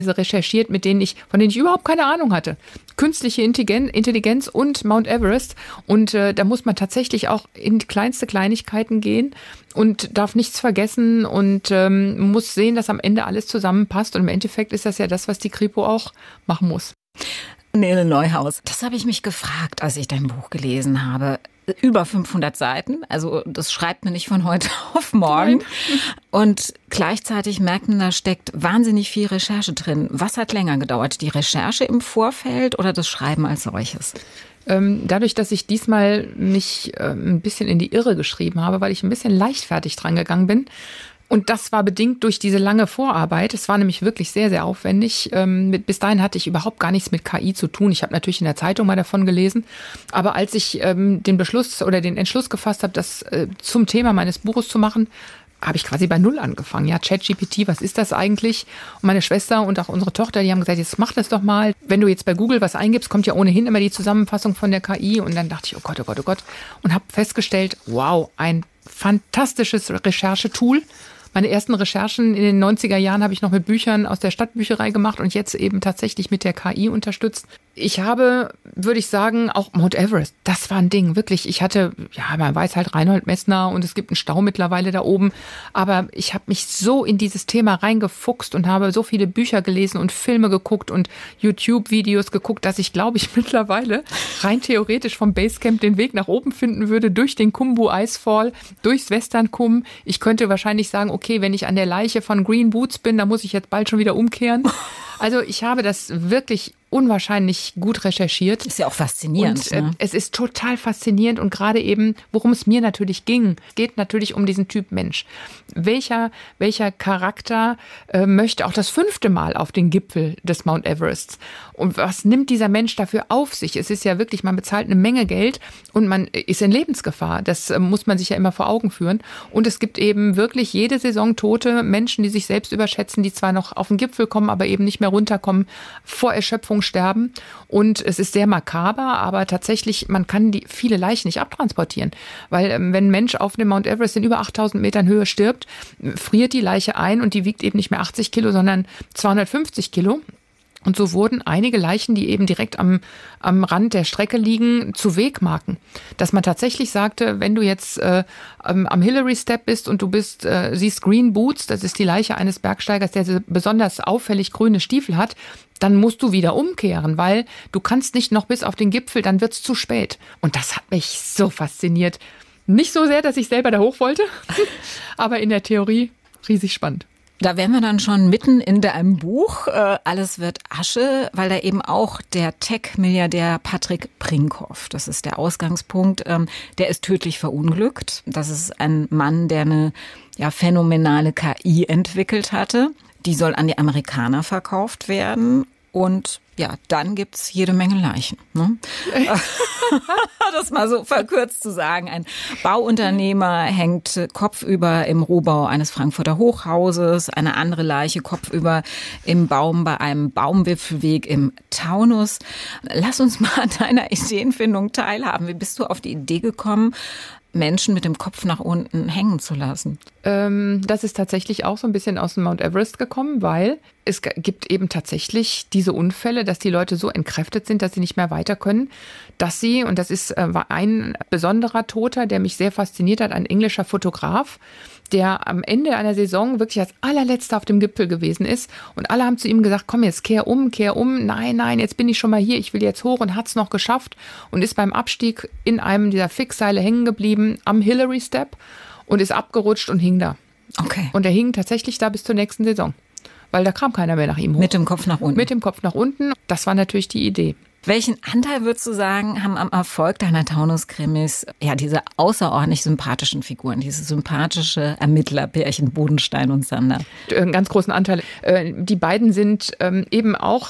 recherchiert, von denen ich überhaupt keine Ahnung hatte. Künstliche Intelligenz und Mount Everest. Und da muss man tatsächlich auch in kleinste Kleinigkeiten gehen und darf nichts vergessen und muss sehen, dass am Ende alles zusammenpasst. Und im Endeffekt ist das ja das, was die Kripo auch machen muss. Nele Neuhaus, das habe ich mich gefragt, als ich dein Buch gelesen habe. Über 500 Seiten, also das schreibt man nicht von heute auf morgen. Nein. Und gleichzeitig merkt man, da steckt wahnsinnig viel Recherche drin. Was hat länger gedauert, die Recherche im Vorfeld oder das Schreiben als solches? Dadurch, dass ich diesmal mich ein bisschen in die Irre geschrieben habe, weil ich ein bisschen leichtfertig dran gegangen bin. Und das war bedingt durch diese lange Vorarbeit. Es war nämlich wirklich sehr, sehr aufwendig. Bis dahin hatte ich überhaupt gar nichts mit KI zu tun. Ich habe natürlich in der Zeitung mal davon gelesen. Aber als ich den Entschluss gefasst habe, das zum Thema meines Buches zu machen, habe ich quasi bei Null angefangen. Ja, ChatGPT, was ist das eigentlich? Und meine Schwester und auch unsere Tochter, die haben gesagt, jetzt mach das doch mal. Wenn du jetzt bei Google was eingibst, kommt ja ohnehin immer die Zusammenfassung von der KI. Und dann dachte ich, oh Gott, oh Gott, oh Gott. Und habe festgestellt, wow, ein fantastisches Recherchetool. Meine ersten Recherchen in den 90er Jahren habe ich noch mit Büchern aus der Stadtbücherei gemacht und jetzt eben tatsächlich mit der KI unterstützt. Ich habe, würde ich sagen, auch Mount Everest, das war ein Ding, wirklich. Ich hatte, ja, man weiß halt Reinhold Messner und es gibt einen Stau mittlerweile da oben, aber ich habe mich so in dieses Thema reingefuchst und habe so viele Bücher gelesen und Filme geguckt und YouTube-Videos geguckt, dass ich, glaube ich, mittlerweile rein theoretisch vom Basecamp den Weg nach oben finden würde, durch den Khumbu Icefall, durchs Western Khum. Ich könnte wahrscheinlich sagen, okay, wenn ich an der Leiche von Green Boots bin, dann muss ich jetzt bald schon wieder umkehren. Also ich habe das wirklich unwahrscheinlich gut recherchiert. Ist ja auch faszinierend. Und es ist total faszinierend und gerade eben, worum es mir natürlich ging, geht natürlich um diesen Typ Mensch. Welcher Charakter möchte auch das 5. Mal auf den Gipfel des Mount Everests? Und was nimmt dieser Mensch dafür auf sich? Es ist ja wirklich, man bezahlt eine Menge Geld und man ist in Lebensgefahr. Das muss man sich ja immer vor Augen führen. Und es gibt eben wirklich jede Saison tote Menschen, die sich selbst überschätzen, die zwar noch auf den Gipfel kommen, aber eben nicht mehr runterkommen, vor Erschöpfung sterben. Und es ist sehr makaber, aber tatsächlich, man kann viele Leichen nicht abtransportieren. Weil wenn ein Mensch auf dem Mount Everest in über 8000 Metern Höhe stirbt, friert die Leiche ein und die wiegt eben nicht mehr 80 Kilo, sondern 250 Kilo. Und so wurden einige Leichen, die eben direkt am Rand der Strecke liegen, zu Wegmarken. Dass man tatsächlich sagte, wenn du jetzt am Hillary Step bist und du siehst Green Boots, das ist die Leiche eines Bergsteigers, der besonders auffällig grüne Stiefel hat, dann musst du wieder umkehren, weil du kannst nicht noch bis auf den Gipfel, dann wird's zu spät. Und das hat mich so fasziniert. Nicht so sehr, dass ich selber da hoch wollte, aber in der Theorie riesig spannend. Da wären wir dann schon mitten in deinem Buch. Alles wird Asche, weil da eben auch der Tech-Milliardär Patrick Brinkhoff, das ist der Ausgangspunkt, der ist tödlich verunglückt. Das ist ein Mann, der eine phänomenale KI entwickelt hatte. Die soll an die Amerikaner verkauft werden. Und ja, dann gibt's jede Menge Leichen. Ne? Das mal so verkürzt zu sagen. Ein Bauunternehmer hängt kopfüber im Rohbau eines Frankfurter Hochhauses, eine andere Leiche kopfüber im Baum bei einem Baumwipfelweg im Taunus. Lass uns mal an deiner Ideenfindung teilhaben. Wie bist du auf die Idee gekommen, Menschen mit dem Kopf nach unten hängen zu lassen? Das ist tatsächlich auch so ein bisschen aus dem Mount Everest gekommen, weil es gibt eben tatsächlich diese Unfälle, dass die Leute so entkräftet sind, dass sie nicht mehr weiter können, dass sie, und das war ein besonderer Toter, der mich sehr fasziniert hat, ein englischer Fotograf, der am Ende einer Saison wirklich als allerletzter auf dem Gipfel gewesen ist. Und alle haben zu ihm gesagt, komm jetzt, kehr um. Nein, jetzt bin ich schon mal hier, ich will jetzt hoch, und hat's noch geschafft und ist beim Abstieg in einem dieser Fixseile hängen geblieben am Hillary Step und ist abgerutscht und hing da. Okay. Und er hing tatsächlich da bis zur nächsten Saison, weil da kam keiner mehr nach ihm hoch. Mit dem Kopf nach unten. Mit dem Kopf nach unten. Das war natürlich die Idee. Welchen Anteil, würdest du sagen, haben am Erfolg deiner Taunus-Krimis diese außerordentlich sympathischen Figuren, diese sympathische Ermittlerpärchen Bodenstein und Sander? Einen ganz großen Anteil. Die beiden sind eben auch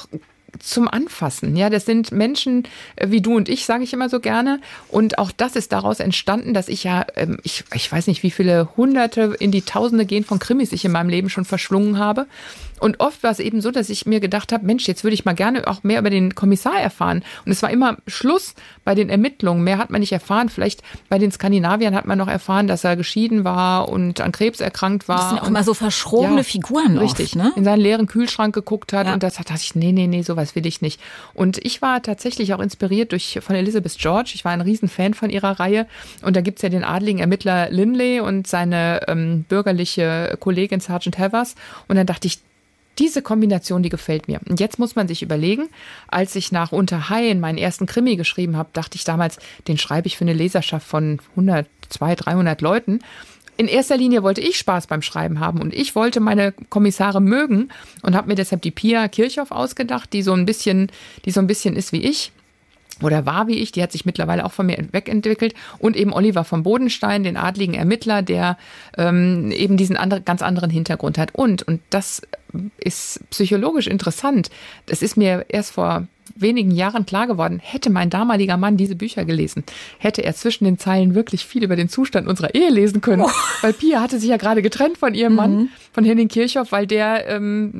zum Anfassen. Ja, das sind Menschen wie du und ich, sage ich immer so gerne. Und auch das ist daraus entstanden, dass ich ja, ich weiß nicht, wie viele Hunderte in die Tausende gehen von Krimis ich in meinem Leben schon verschlungen habe. Und oft war es eben so, dass ich mir gedacht habe, Mensch, jetzt würde ich mal gerne auch mehr über den Kommissar erfahren. Und es war immer Schluss bei den Ermittlungen. Mehr hat man nicht erfahren. Vielleicht bei den Skandinaviern hat man noch erfahren, dass er geschieden war und an Krebs erkrankt war. Das sind auch immer so verschrobene Figuren. Richtig, oft, ne? In seinen leeren Kühlschrank geguckt hat. Ja. Und das dachte ich, nee, sowas will ich nicht. Und ich war tatsächlich auch inspiriert von Elizabeth George. Ich war ein Riesenfan von ihrer Reihe. Und da gibt's ja den adligen Ermittler Linley und seine bürgerliche Kollegin Sergeant Havers. Und dann dachte ich, diese Kombination, die gefällt mir. Und jetzt muss man sich überlegen, als ich nach Unterhaien meinen ersten Krimi geschrieben habe, dachte ich damals, den schreibe ich für eine Leserschaft von 100, 200, 300 Leuten. In erster Linie wollte ich Spaß beim Schreiben haben und ich wollte meine Kommissare mögen und habe mir deshalb die Pia Kirchhoff ausgedacht, die so ein bisschen ist wie ich. Oder war wie ich, die hat sich mittlerweile auch von mir wegentwickelt. Und eben Oliver von Bodenstein, den adligen Ermittler, der eben diesen ganz anderen Hintergrund hat. Und das ist psychologisch interessant. Das ist mir erst vor wenigen Jahren klar geworden, hätte mein damaliger Mann diese Bücher gelesen, hätte er zwischen den Zeilen wirklich viel über den Zustand unserer Ehe lesen können. Weil Pia hatte sich ja gerade getrennt von ihrem Mann, von Henning Kirchhoff, weil der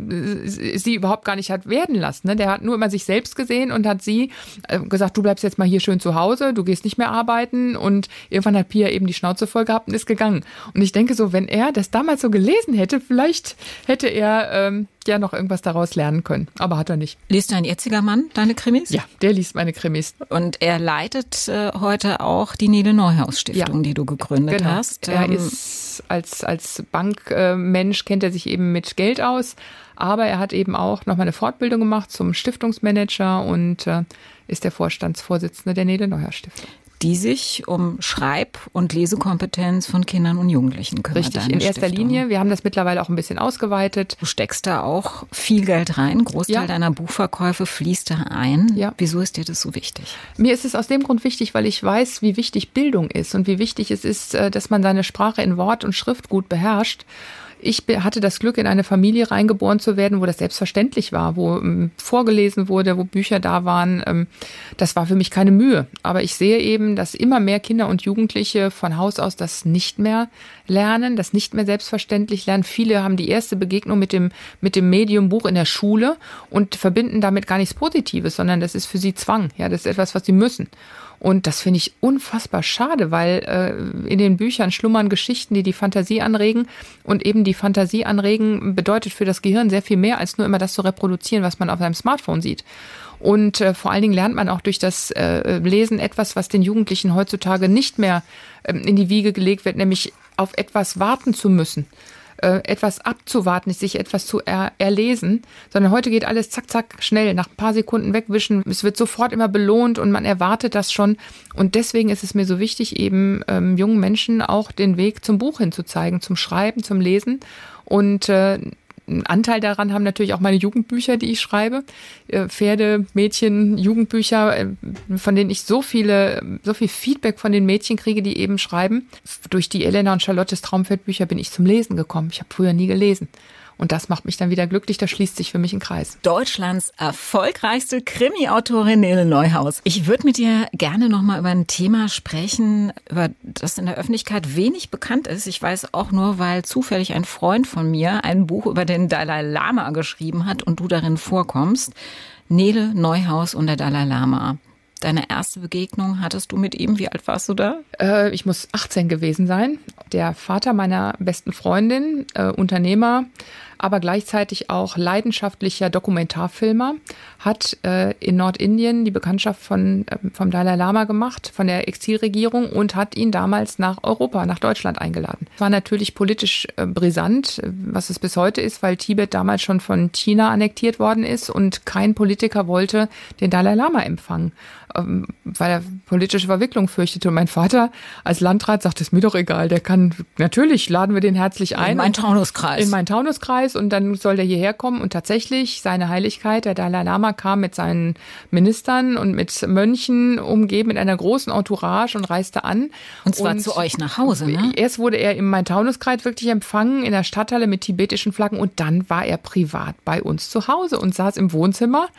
sie überhaupt gar nicht hat werden lassen. Ne? Der hat nur immer sich selbst gesehen und hat sie gesagt, du bleibst jetzt mal hier schön zu Hause, du gehst nicht mehr arbeiten. Und irgendwann hat Pia eben die Schnauze voll gehabt und ist gegangen. Und ich denke so, wenn er das damals so gelesen hätte, vielleicht hätte er ja noch irgendwas daraus lernen können. Aber hat er nicht. Liest dein jetziger Mann deine Krimis? Ja, der liest meine Krimis. Und er leitet heute auch die Nele Neuhaus Stiftung, die du gegründet hast. Er ist als Bankmensch, kennt er sich eben mit Geld aus. Aber er hat eben auch nochmal eine Fortbildung gemacht zum Stiftungsmanager und ist der Vorstandsvorsitzende der Nele Neuhaus Stiftung. Die sich um Schreib- und Lesekompetenz von Kindern und Jugendlichen kümmert. Richtig, in erster Linie. Wir haben das mittlerweile auch ein bisschen ausgeweitet. Du steckst da auch viel Geld rein. Großteil deiner Buchverkäufe fließt da ein. Ja. Wieso ist dir das so wichtig? Mir ist es aus dem Grund wichtig, weil ich weiß, wie wichtig Bildung ist und wie wichtig es ist, dass man seine Sprache in Wort und Schrift gut beherrscht. Ich hatte das Glück, in eine Familie reingeboren zu werden, wo das selbstverständlich war, wo vorgelesen wurde, wo Bücher da waren. Das war für mich keine Mühe. Aber ich sehe eben, dass immer mehr Kinder und Jugendliche von Haus aus das nicht mehr lernen, das nicht mehr selbstverständlich lernen. Viele haben die erste Begegnung mit dem Medium Buch in der Schule und verbinden damit gar nichts Positives, sondern das ist für sie Zwang. Ja, das ist etwas, was sie müssen. Und das finde ich unfassbar schade, weil in den Büchern schlummern Geschichten, die Fantasie anregen. Und eben die Fantasie anregen bedeutet für das Gehirn sehr viel mehr, als nur immer das zu reproduzieren, was man auf seinem Smartphone sieht. Und vor allen Dingen lernt man auch durch das Lesen etwas, was den Jugendlichen heutzutage nicht mehr in die Wiege gelegt wird, nämlich auf etwas warten zu müssen. Etwas abzuwarten, sich etwas zu erlesen, sondern heute geht alles zack, zack, schnell, nach ein paar Sekunden wegwischen. Es wird sofort immer belohnt und man erwartet das schon. Und deswegen ist es mir so wichtig, eben jungen Menschen auch den Weg zum Buch hinzuzeigen, zum Schreiben, zum Lesen. Und einen Anteil daran haben natürlich auch meine Jugendbücher, die ich schreibe. Pferde, Mädchen, Jugendbücher, von denen ich so viel Feedback von den Mädchen kriege, die eben schreiben. Durch die Elena und Charlottes Traumfeld-Bücher bin ich zum Lesen gekommen. Ich habe früher nie gelesen. Und das macht mich dann wieder glücklich, da schließt sich für mich ein Kreis. Deutschlands erfolgreichste Krimi-Autorin Nele Neuhaus. Ich würde mit dir gerne nochmal über ein Thema sprechen, über das in der Öffentlichkeit wenig bekannt ist. Ich weiß auch nur, weil zufällig ein Freund von mir ein Buch über den Dalai Lama geschrieben hat und du darin vorkommst. Nele Neuhaus und der Dalai Lama. Deine erste Begegnung hattest du mit ihm? Wie alt warst du da? Ich muss 18 gewesen sein. Der Vater meiner besten Freundin, Unternehmer, aber gleichzeitig auch leidenschaftlicher Dokumentarfilmer, hat in Nordindien die Bekanntschaft vom Dalai Lama gemacht, von der Exilregierung, und hat ihn damals nach Europa, nach Deutschland eingeladen. War natürlich politisch brisant, was es bis heute ist, weil Tibet damals schon von China annektiert worden ist und kein Politiker wollte den Dalai Lama empfangen, weil er politische Verwicklung fürchtete. Und mein Vater als Landrat sagt, es ist mir doch egal, der kann, natürlich laden wir den herzlich ein. In meinen Taunuskreis. In meinen Taunuskreis, und dann soll der hierher kommen. Und tatsächlich, seine Heiligkeit, der Dalai Lama, kam mit seinen Ministern und mit Mönchen umgeben, mit einer großen Entourage, und reiste an. Und zwar zu euch nach Hause, ne? Erst wurde er im Main-Taunus-Kreis wirklich empfangen, in der Stadthalle mit tibetischen Flaggen, und dann war er privat bei uns zu Hause und saß im Wohnzimmer.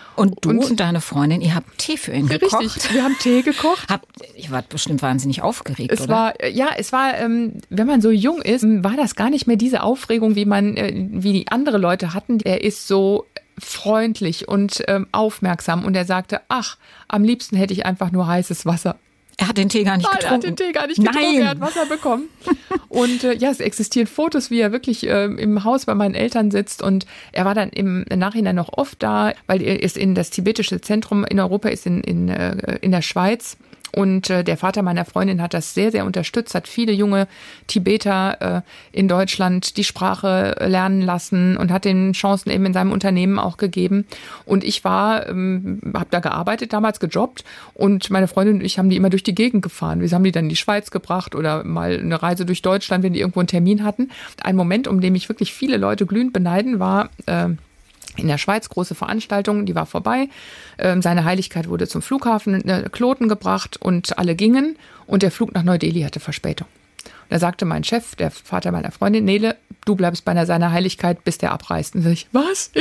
Und du und deine Freundin, ihr habt Tee für ihn gekocht? Richtig, wir haben Tee gekocht. Ihr wart bestimmt wahnsinnig aufgeregt, es oder? Es war, wenn man so jung ist, war das gar nicht mehr diese Aufregung, wie die andere Leute hatten. Er ist so freundlich und aufmerksam und er sagte, ach, am liebsten hätte ich einfach nur heißes Wasser. Er hat den Tee gar nicht getrunken. Er hat den Tee gar nicht getrunken, er hat Wasser bekommen. Und es existieren Fotos, wie er wirklich im Haus bei meinen Eltern sitzt. Und er war dann im Nachhinein noch oft da, weil er ist in das tibetische Zentrum in Europa, ist in der Schweiz. Und der Vater meiner Freundin hat das sehr, sehr unterstützt, hat viele junge Tibeter in Deutschland die Sprache lernen lassen und hat den Chancen eben in seinem Unternehmen auch gegeben. Und ich habe da gearbeitet, damals gejobbt und meine Freundin und ich haben die immer durch die Gegend gefahren. Wir haben die dann in die Schweiz gebracht oder mal eine Reise durch Deutschland, wenn die irgendwo einen Termin hatten. Ein Moment, um den mich wirklich viele Leute glühend beneiden, war in der Schweiz, große Veranstaltung, die war vorbei. Seine Heiligkeit wurde zum Flughafen Kloten gebracht und alle gingen. Und der Flug nach Neu-Delhi hatte Verspätung. Da sagte mein Chef, der Vater meiner Freundin, Nele, du bleibst bei seiner Heiligkeit, bis der abreist. Und sag ich, was?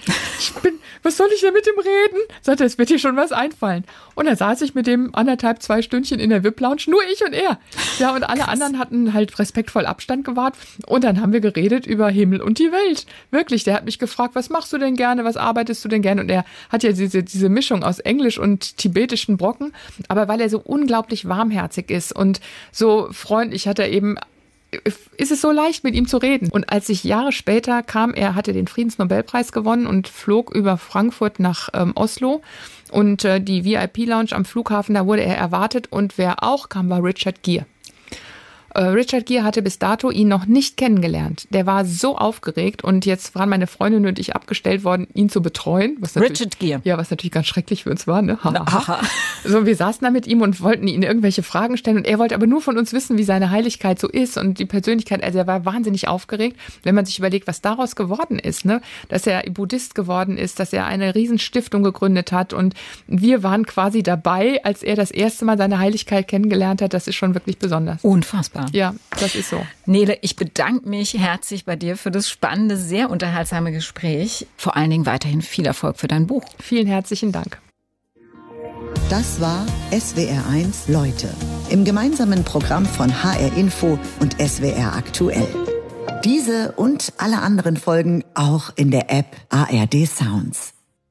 Was soll ich denn mit dem reden? Sagte, es wird dir schon was einfallen. Und dann saß ich mit dem 2 Stündchen in der VIP-Lounge, nur ich und er. Ja, und alle anderen hatten halt respektvoll Abstand gewahrt. Und dann haben wir geredet über Himmel und die Welt. Wirklich, der hat mich gefragt, was machst du denn gerne, was arbeitest du denn gerne? Und er hat ja diese Mischung aus Englisch und tibetischen Brocken. Aber weil er so unglaublich warmherzig ist und so freundlich, ist es so leicht, mit ihm zu reden. Und als ich Jahre später kam, er hatte den Friedensnobelpreis gewonnen und flog über Frankfurt nach Oslo. Und die VIP-Lounge am Flughafen, da wurde er erwartet. Und wer auch kam, war Richard Gere. Richard Gere hatte bis dato ihn noch nicht kennengelernt. Der war so aufgeregt und jetzt waren meine Freundin und ich abgestellt worden, ihn zu betreuen. Richard Gere. Ja, was natürlich ganz schrecklich für uns war. Ne? So, wir saßen da mit ihm und wollten ihn irgendwelche Fragen stellen und er wollte aber nur von uns wissen, wie seine Heiligkeit so ist und die Persönlichkeit. Also er war wahnsinnig aufgeregt, wenn man sich überlegt, was daraus geworden ist. Ne? Dass er Buddhist geworden ist, dass er eine Riesenstiftung gegründet hat und wir waren quasi dabei, als er das erste Mal seine Heiligkeit kennengelernt hat. Das ist schon wirklich besonders. Unfassbar. Ja, das ist so. Nele, ich bedanke mich herzlich bei dir für das spannende, sehr unterhaltsame Gespräch. Vor allen Dingen weiterhin viel Erfolg für dein Buch. Vielen herzlichen Dank. Das war SWR1 Leute im gemeinsamen Programm von HR Info und SWR Aktuell. Diese und alle anderen Folgen auch in der App ARD Sounds.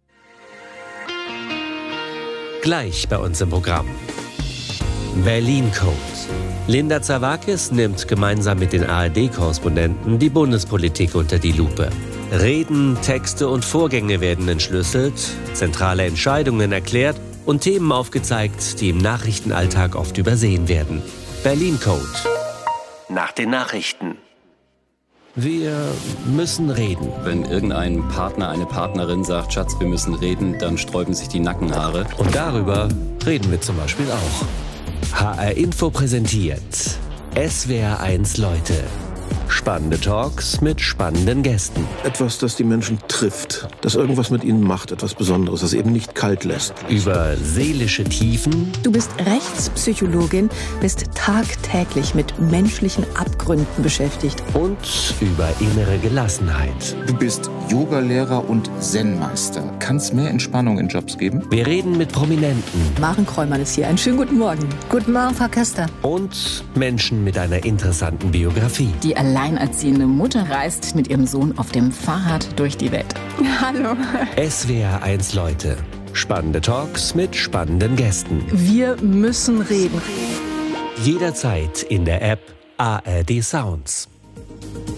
Gleich bei uns im Programm. Berlin Code. Linda Zerwakis nimmt gemeinsam mit den ARD-Korrespondenten die Bundespolitik unter die Lupe. Reden, Texte und Vorgänge werden entschlüsselt, zentrale Entscheidungen erklärt und Themen aufgezeigt, die im Nachrichtenalltag oft übersehen werden. Berlin Code. Nach den Nachrichten. Wir müssen reden. Wenn irgendein Partner, eine Partnerin sagt, Schatz, wir müssen reden, dann sträuben sich die Nackenhaare. Und darüber reden wir zum Beispiel auch. HR Info präsentiert SWR1 Leute. Spannende Talks mit spannenden Gästen. Etwas, das die Menschen trifft, das irgendwas mit ihnen macht, etwas Besonderes, das eben nicht kalt lässt. Über seelische Tiefen. Du bist Rechtspsychologin, bist tagtäglich mit menschlichen Abgründen beschäftigt. Und über innere Gelassenheit. Du bist Yogalehrer und Zen-Meister. Kann es mehr Entspannung in Jobs geben? Wir reden mit Prominenten. Maren Kräumann ist hier. Einen schönen guten Morgen. Guten Morgen, Frau Köster. Und Menschen mit einer interessanten Biografie. Die alleinerziehende Mutter reist mit ihrem Sohn auf dem Fahrrad durch die Welt. Hallo. SWR1 Leute. Spannende Talks mit spannenden Gästen. Wir müssen reden. Jederzeit in der App ARD Sounds.